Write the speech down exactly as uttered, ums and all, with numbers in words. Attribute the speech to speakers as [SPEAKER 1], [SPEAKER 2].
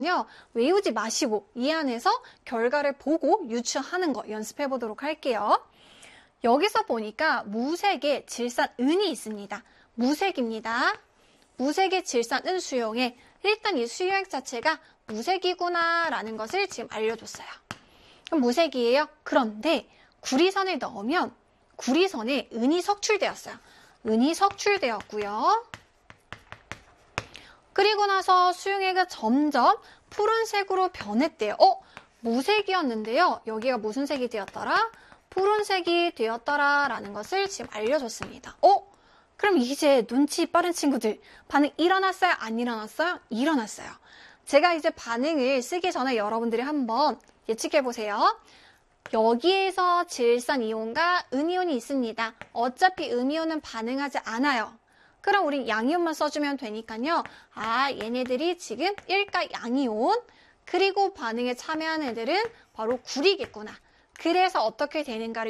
[SPEAKER 1] 외우지 마시고 이 안에서 결과를 보고 유추하는 거 연습해 보도록 할게요. 여기서 보니까 무색의 질산은이 있습니다. 무색입니다. 무색의 질산은 수용액. 일단 이 수용액 자체가 무색이구나 라는 것을 지금 알려줬어요. 그럼 무색이에요. 그런데 구리선을 넣으면 구리선에 은이 석출되었어요. 은이 석출되었고요. 그리고 나서 수용액이 점점 푸른색으로 변했대요. 어? 무색이었는데요. 여기가 무슨 색이 되었더라? 푸른색이 되었더라 라는 것을 지금 알려줬습니다. 어? 그럼 이제 눈치 빠른 친구들 반응 일어났어요? 안 일어났어요? 일어났어요. 제가 이제 반응을 쓰기 전에 여러분들이 한번 예측해 보세요. 여기에서 질산이온과 은이온이 있습니다. 어차피 음이온은 반응하지 않아요. 그럼 우린 양이온만 써주면 되니까요. 아, 얘네들이 지금 일가 양이온, 그리고 반응에 참여한 애들은 바로 구리겠구나. 그래서 어떻게 되는가를